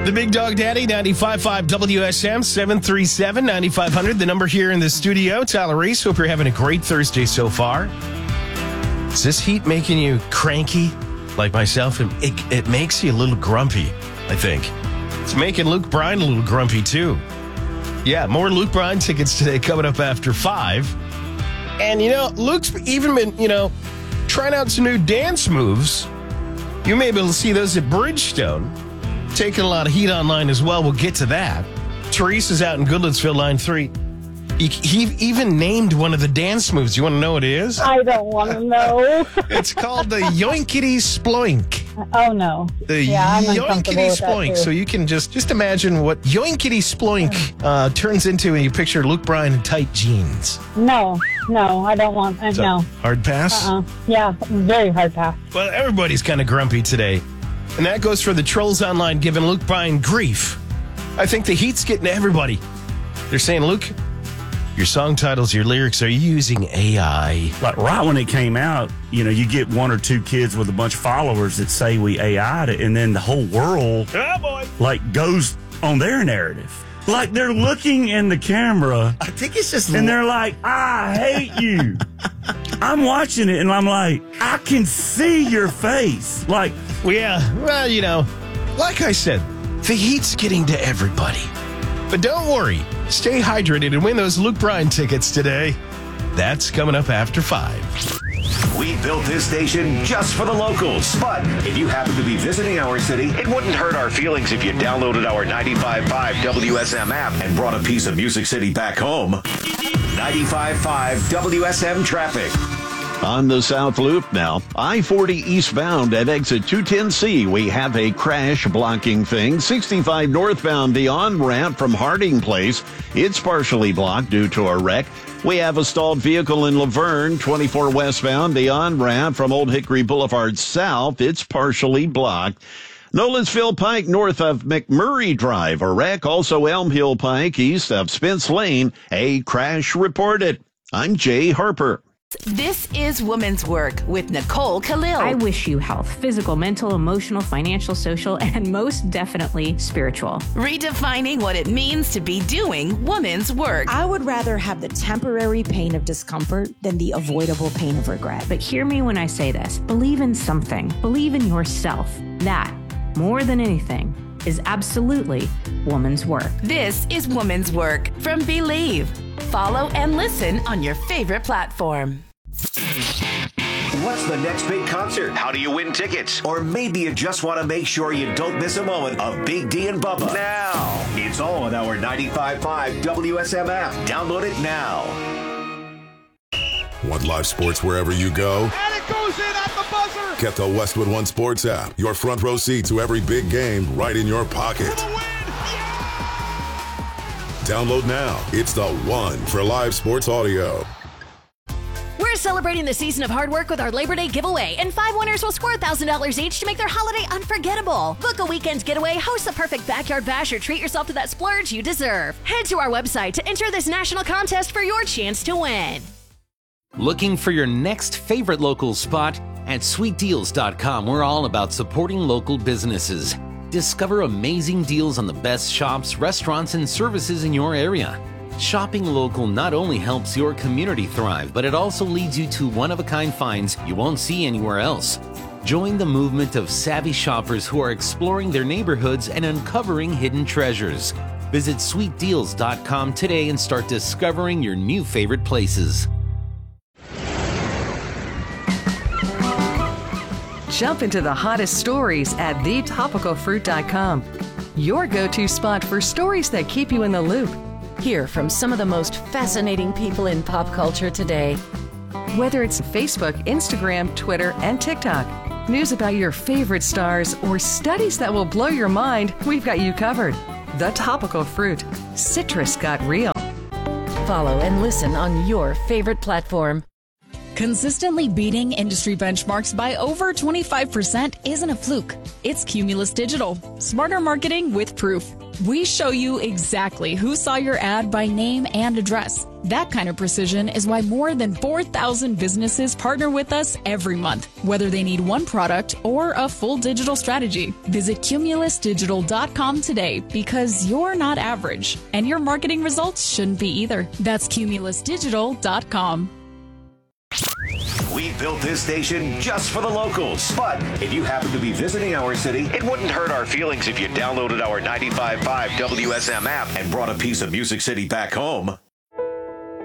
The Big Dog Daddy, 95.5 WSM, 737-9500. The number here in the studio. Tyler Reese, hope you're having a great Thursday so far. Is this heat making you cranky like myself? It makes you a little grumpy, I think. It's making Luke Bryan a little grumpy, too. Yeah, more Luke Bryan tickets today coming up after 5. And, Luke's even been, trying out some new dance moves. You may be able to see those at Bridgestone. Taking a lot of heat online as well. We'll get to that. Teresa's out in Goodlettsville, line 3. He even named one of the dance moves. You want to know what it is? I don't want to know. It's called the yoinkity sploink. Oh, no. The yoinkity sploink. So you can just imagine what yoinkity sploink turns into when you picture Luke Bryan in tight jeans. No, I don't want no. Hard pass? Yeah, very hard pass. Well, everybody's kind of grumpy today. And that goes for the trolls online giving Luke Bryan grief. I think the heat's getting to everybody. They're saying, Luke, your song titles, your lyrics, are you using AI? Like right when it came out, you get one or two kids with a bunch of followers that say we AI'd it, and then the whole world goes on their narrative. Like they're looking in the camera. I think it's just... And they're like, I hate you. I'm watching it, and I'm like, I can see your face. Like... Yeah, well, like I said, the heat's getting to everybody. But don't worry. Stay hydrated and win those Luke Bryan tickets today. That's coming up after 5. We built this station just for the locals. But if you happen to be visiting our city, it wouldn't hurt our feelings if you downloaded our 95.5 WSM app and brought a piece of Music City back home. 95.5 WSM traffic. On the South Loop now, I-40 eastbound at exit 210C, we have a crash blocking thing. 65 northbound, the on-ramp from Harding Place, it's partially blocked due to a wreck. We have a stalled vehicle in Laverne. 24 westbound, the on-ramp from Old Hickory Boulevard south, it's partially blocked. Nolensville Pike north of McMurray Drive, a wreck. Also Elm Hill Pike east of Spence Lane, a crash reported. I'm Jay Harper. This is Woman's Work with Nicole Khalil. I wish you health, physical, mental, emotional, financial, social, and most definitely spiritual. Redefining what it means to be doing woman's work. I would rather have the temporary pain of discomfort than the avoidable pain of regret. But hear me when I say this. Believe in something. Believe in yourself. That, more than anything, is absolutely woman's work. This is Woman's Work from Believe. Follow and listen on your favorite platform. What's the next big concert? How do you win tickets? Or maybe you just want to make sure you don't miss a moment of Big D and Bubba. Now, it's all on our 95.5 WSM app. Download it now. Want live sports wherever you go? And it goes in at the buzzer! Get the Westwood One Sports app. Your front row seat to every big game right in your pocket. Download now. It's the one for live sports audio. We're celebrating the season of hard work with our Labor Day giveaway, and 5 winners will score $1,000 each to make their holiday unforgettable. Book a weekend getaway, host the perfect backyard bash, or treat yourself to that splurge you deserve. Head to our website to enter this national contest for your chance to win. Looking for your next favorite local spot? At sweetdeals.com, we're all about supporting local businesses. Discover amazing deals on the best shops, restaurants, and services in your area. Shopping local not only helps your community thrive, but it also leads you to one-of-a-kind finds you won't see anywhere else. Join the movement of savvy shoppers who are exploring their neighborhoods and uncovering hidden treasures. Visit sweetdeals.com today and start discovering your new favorite places. Jump into the hottest stories at thetopicalfruit.com. Your go-to spot for stories that keep you in the loop. Hear from some of the most fascinating people in pop culture today. Whether it's Facebook, Instagram, Twitter, and TikTok, news about your favorite stars, or studies that will blow your mind, we've got you covered. The Topical Fruit. Citrus got real. Follow and listen on your favorite platform. Consistently beating industry benchmarks by over 25% isn't a fluke. It's Cumulus Digital. Smarter marketing with proof. We show you exactly who saw your ad by name and address. That kind of precision is why more than 4,000 businesses partner with us every month, whether they need one product or a full digital strategy. Visit CumulusDigital.com today because you're not average, and your marketing results shouldn't be either. That's CumulusDigital.com. We built this station just for the locals. But if you happen to be visiting our city, it wouldn't hurt our feelings if you downloaded our 95.5 WSM app and brought a piece of Music City back home.